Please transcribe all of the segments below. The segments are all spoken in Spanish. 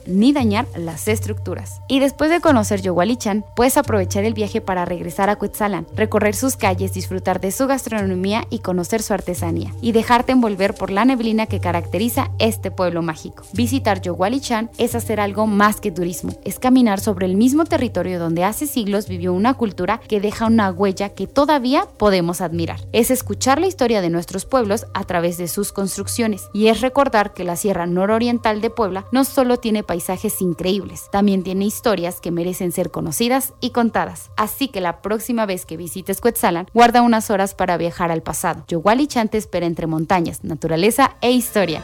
ni dañar las estructuras. Y después de conocer Yogualichán, puedes aprovechar el viaje para regresar a Cuetzalan, recorrer sus calles, disfrutar de su gastronomía y conocer su artesanía, y dejarte envolver por la neblina que caracteriza este pueblo mágico. Visitar Yogualichán es hacer algo más que turismo, es caminar sobre el mismo territorio donde hace siglos vivió una cultura que deja una huella que todavía podemos admirar. Es escuchar la historia de nuestros pueblos a través de sus construcciones, y es recordar que la Sierra Nororiental de Puebla no solo tiene paisajes increíbles, también tiene historias que merecen ser conocidas y contadas. Así que la próxima vez que visites Cuetzalan, guarda unas horas para viajar al pasado. Yogualichán te espera entre montañas, naturaleza e historia.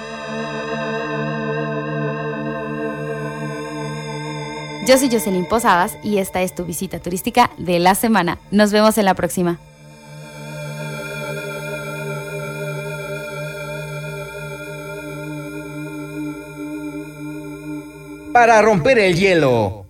Yo soy Jocelyn Posadas y esta es tu visita turística de la semana. Nos vemos en la próxima. Para romper el hielo.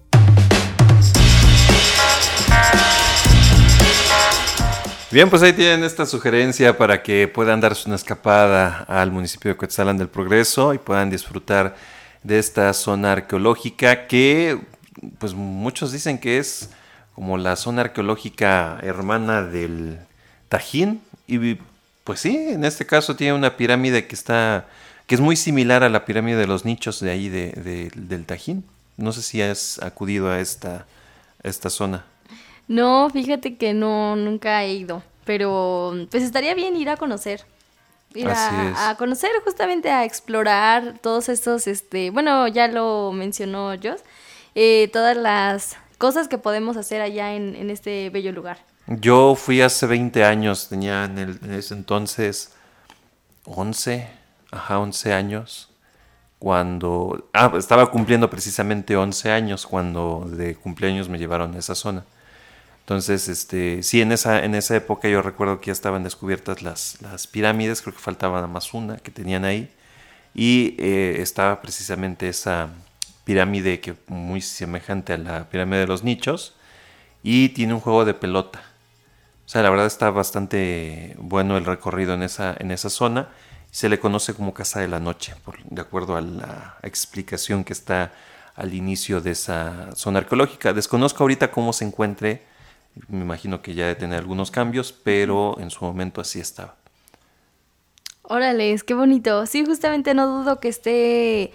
Bien, pues ahí tienen esta sugerencia para que puedan darse una escapada al municipio de Cuetzalan del Progreso y puedan disfrutar de esta zona arqueológica que, pues muchos dicen que es como la zona arqueológica hermana del Tajín, y pues sí, en este caso tiene una pirámide que es muy similar a la pirámide de los nichos de ahí del Tajín. No sé si has acudido a esta zona. No, fíjate que no, nunca he ido, pero pues estaría bien ir a conocer. Ir a conocer, justamente a explorar todos estos, bueno, ya lo mencionó Jos, todas las cosas que podemos hacer allá en este bello lugar. Yo fui hace 20 años, tenía en ese entonces 11 años, cuando estaba cumpliendo precisamente 11 años cuando de cumpleaños me llevaron a esa zona. Entonces, sí, en esa época yo recuerdo que ya estaban descubiertas las pirámides, creo que faltaba nada más una que tenían ahí, y estaba precisamente esa pirámide que muy semejante a la pirámide de los nichos, y tiene un juego de pelota. O sea, la verdad está bastante bueno el recorrido en esa zona. Se le conoce como Casa de la Noche, de acuerdo a la explicación que está al inicio de esa zona arqueológica. Desconozco ahorita cómo se encuentre, me imagino que ya debe tener algunos cambios, pero en su momento así estaba. Órale, qué bonito. Sí, justamente no dudo que esté,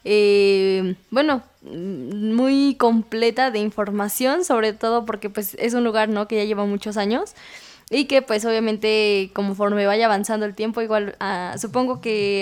muy completa de información, sobre todo porque pues es un lugar, ¿no?, que ya lleva muchos años. Y que pues obviamente conforme vaya avanzando el tiempo igual supongo que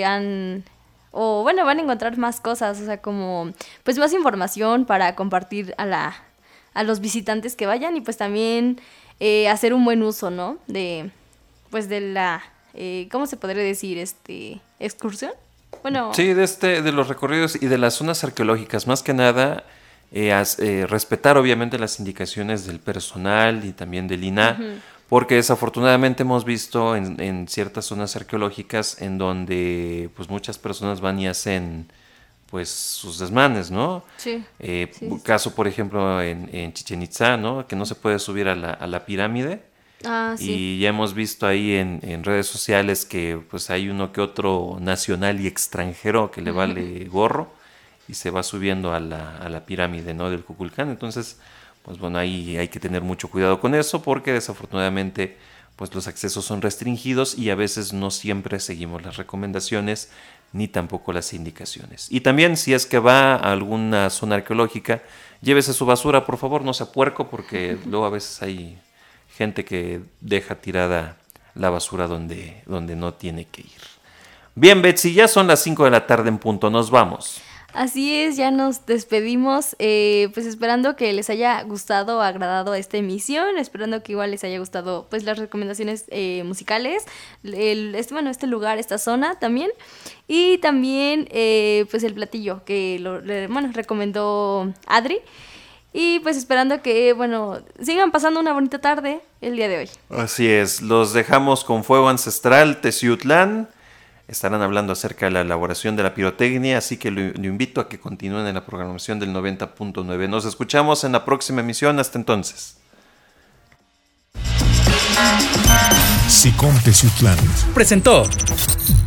van a encontrar más cosas, o sea, como pues más información para compartir a los visitantes que vayan, y pues también hacer un buen uso, ¿no?, de la ¿cómo se podría decir? Excursión. Bueno, sí, de los recorridos y de las zonas arqueológicas, más que nada respetar obviamente las indicaciones del personal y también del INAH. Uh-huh. Porque desafortunadamente hemos visto en ciertas zonas arqueológicas en donde pues muchas personas van y hacen pues sus desmanes, ¿no? Sí. Caso, por ejemplo, en Chichén Itzá, ¿no?, que no se puede subir a la pirámide. Sí. Y ya hemos visto ahí en redes sociales que pues hay uno que otro nacional y extranjero que le vale gorro y se va subiendo a la pirámide, ¿no?, del Kukulcán. Entonces, pues bueno, ahí hay que tener mucho cuidado con eso, porque desafortunadamente pues los accesos son restringidos y a veces no siempre seguimos las recomendaciones ni tampoco las indicaciones. Y también, si es que va a alguna zona arqueológica, llévese su basura, por favor, no sea puerco, porque luego a veces hay gente que deja tirada la basura donde no tiene que ir. Bien, Betsy, ya son las 5 de la tarde en punto, nos vamos. Así es, ya nos despedimos, pues esperando que les haya gustado o agradado esta emisión, esperando que igual les haya gustado pues las recomendaciones musicales, este lugar, esta zona también, y también pues el platillo que recomendó Adri, y pues esperando que sigan pasando una bonita tarde el día de hoy. Así es, los dejamos con Fuego Ancestral, Teciutlán. Estarán hablando acerca de la elaboración de la pirotecnia, así que lo invito a que continúen en la programación del 90.9. Nos escuchamos en la próxima emisión. Hasta entonces. SICOM Teciutlán presentó